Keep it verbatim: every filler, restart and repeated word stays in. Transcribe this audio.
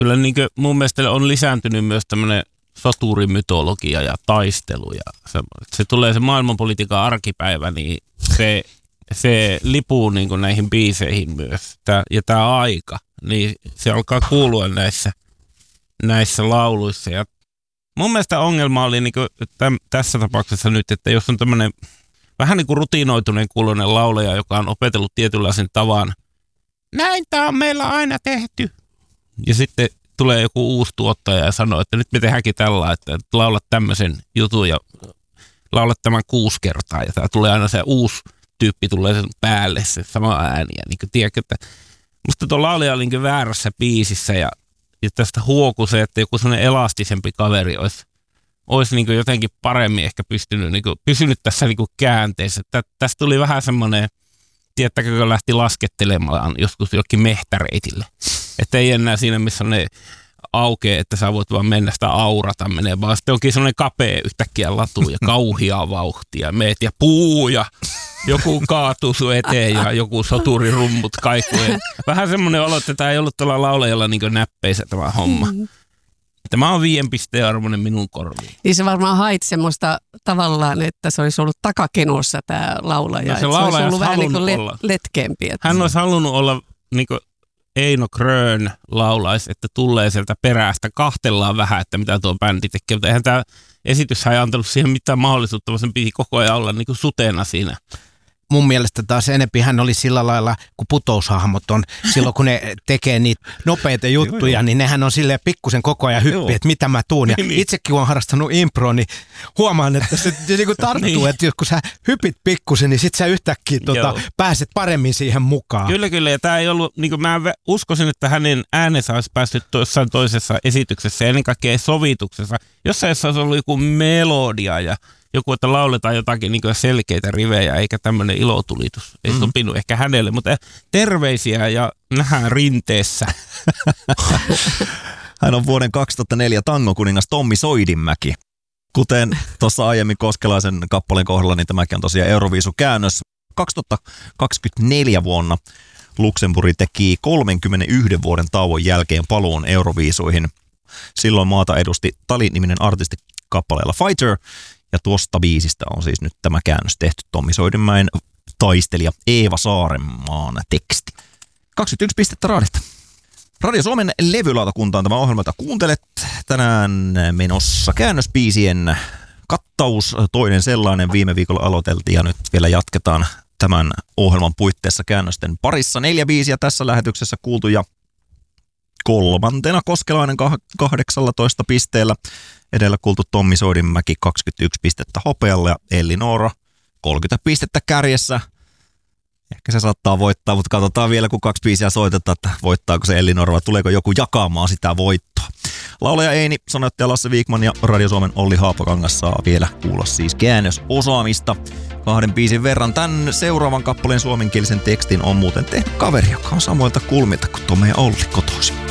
kyllä niin kuin mun mielestä on lisääntynyt myös tämmöinen soturimytologia ja taistelu. Ja se, se tulee se maailmanpolitiikan arkipäivä, niin se, se lipuu niin kuin näihin biiseihin myös. Tää, ja tämä aika, niin se alkaa kuulua näissä, näissä lauluissa. Ja mun mielestä ongelma oli niin kuin täm, tässä tapauksessa nyt, että jos on tämmöinen vähän niin kuin rutinoituneen kuuluinen laulaja, joka on opetellut tietynlaisen tavan, näin tämä on meillä aina tehty. Ja sitten tulee joku uusi tuottaja ja sanoo, että nyt me tehdäänkin tällä, että laulat tämmöisen jutun ja laulat tämän kuusi kertaa. Ja tää tulee aina se uusi tyyppi tulee sen päälle, se sama ääni. Ja niin kuin, tiedätkö, että musta tuo laulaja oli niin väärässä biisissä ja, ja tästä huokui se, että joku semmoinen elastisempi kaveri olisi, olisi niin jotenkin paremmin ehkä pystynyt, niin kuin, pysynyt tässä niin käänteessä. Tä, tästä tuli vähän semmoinen, tiedättekö, kun lähti laskettelemaan joskus jokin mehtäreitille. Että ei enää siinä, missä on ne aukeaa, että sä voit vaan mennä sitä aurata menee, vaan sitten onkin semmoinen kapea yhtäkkiä latu ja kauhiaa vauhtia. Meet ja puu ja joku kaatuu sun eteen ja joku soturirummut kaikkuen. Vähän semmoinen olo, että tämä ei ollut tuolla laulajalla niin näppeissä tämä homma. Tämä on viien pisteen arvoinen minun korviin. Niin se varmaan hait semmoista tavallaan, että se olisi ollut takakenossa tämä laulaja. No se laulaja olisi ollut vähän niin kuin olla. letkeämpi. Että hän olisi halunnut olla niin kuin Eino Grön laulaisi, että tulee sieltä perästä, kahtellaan vähän, että mitä tuo bändi tekee. Mutta eihän tämä esitys ei antanut siihen mitään mahdollisuutta, vaan sen piti koko ajan olla niin kuin sutena siinä. Mun mielestä taas enempi hän oli sillä lailla, kun putoushahmot on, silloin kun ne tekee niitä nopeita juttuja, joo, niin nehän on silleen pikkusen koko ajan hyppi, että mitä mä tuun. Ja niin, itsekin kun on harrastanut improa, niin huomaan, että se niinku tarttuu, niin, että kun sä hypit pikkusen, niin sit sä yhtäkkiä tota, pääset paremmin siihen mukaan. Kyllä, kyllä. Ja tää ei ollut, niin kuin mä uskoisin, että hänen äänensä olisi päässyt jossain toisessa esityksessä, ennen kaikkea sovituksessa. Jossain olisi ollut joku melodia ja joku, että lauletaan jotakin niin selkeitä rivejä, eikä tämmöinen ilotulitus. Ei mm. sopinut ehkä hänelle, mutta terveisiä ja nähdään rinteessä. Hän on vuoden kaksituhattaneljä tangokuningas Tommi Soidinmäki. Kuten tuossa aiemmin Koskelaisen kappaleen kohdalla, niin tämäkin on tosiaan Euroviisukäännös. kaksituhattakaksikymmentäneljä vuonna Luxemburg teki kolmenkymmenenyhden vuoden tauon jälkeen paluun Euroviisuihin. Silloin maata edusti Tali-niminen artisti kappaleella Fighter. Ja tuosta biisistä on siis nyt tämä käännös tehty Tommi Soidinmäen taistelija Eeva Saarenmaan teksti. kaksikymmentäyksi pistettä raadilta. Radio Suomen levylautakuntaan tämä ohjelma, jota kuuntelet. Tänään menossa käännösbiisien kattaus, toinen sellainen viime viikolla aloiteltiin ja nyt vielä jatketaan tämän ohjelman puitteissa käännösten parissa. Neljä biisiä tässä lähetyksessä kuultu ja kolmantena Koskelainen kahdeksallatoista pisteellä. Edellä kuultu Tommi Soidinmäki kaksikymmentäyksi pistettä hopealle ja Elli-Noora kolmekymmentä pistettä kärjessä. Ehkä se saattaa voittaa, mutta katsotaan vielä kun kaksi biisiä soitetaan, että voittaako se Elli-Noora vai tuleeko joku jakamaan sitä voittoa. Laulaja Eini, sanoittaja Lasse Wikman ja Radio Suomen Olli Haapakangas saa vielä kuulla siis käännösosaamista. Kahden biisin verran tämän seuraavan kappaleen suomenkielisen tekstin on muuten tehnyt kaveri, joka on samoilta kulmilta kuin tuo meidän Olli kotoisin.